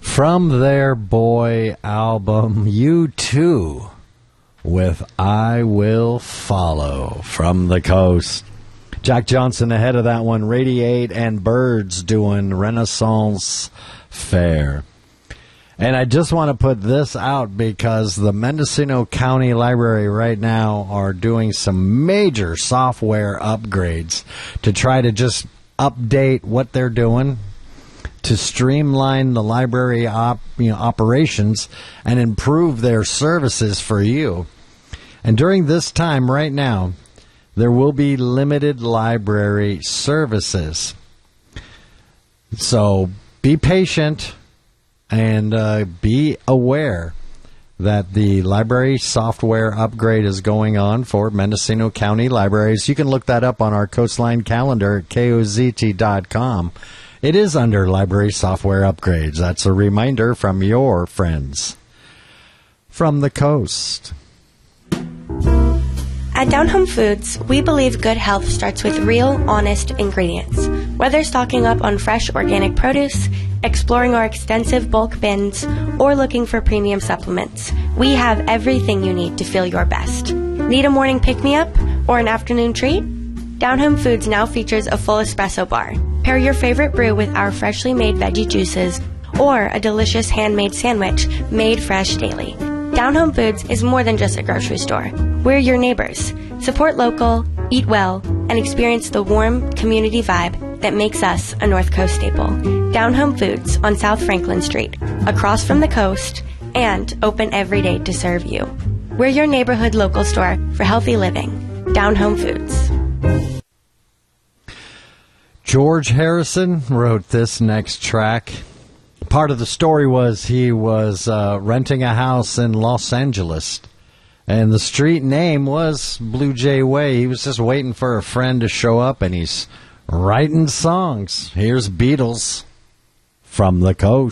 From their Boy album, U2 with I Will Follow from the Coast. Jack Johnson ahead of that one. Radiate and Birds doing Renaissance Fair. And I just want to put this out because the Mendocino County Library right now are doing some major software upgrades to try to just update what they're doing to streamline the library operations and improve their services for you. And during this time right now, there will be limited library services. So be patient and be aware that the library software upgrade is going on for Mendocino County Libraries. You can look that up on our Coastline calendar at kozt.com. It is under library software upgrades. That's a reminder from your friends from the coast. At Down Home Foods, we believe good health starts with real, honest ingredients. Whether stocking up on fresh organic produce, exploring our extensive bulk bins, or looking for premium supplements, we have everything you need to feel your best. Need a morning pick-me-up or an afternoon treat? Down Home Foods now features a full espresso bar. Pair your favorite brew with our freshly made veggie juices or a delicious handmade sandwich made fresh daily. Down Home Foods is more than just a grocery store. We're your neighbors. Support local, eat well, and experience the warm community vibe that makes us a North Coast staple. Down Home Foods on South Franklin Street, across from the coast, and open every day to serve you. We're your neighborhood local store for healthy living. Down Home Foods. George Harrison wrote this next track. Part of the story was he was renting a house in Los Angeles, and the street name was Blue Jay Way. He was just waiting for a friend to show up, and he's writing songs. Here's Beatles from the Coast.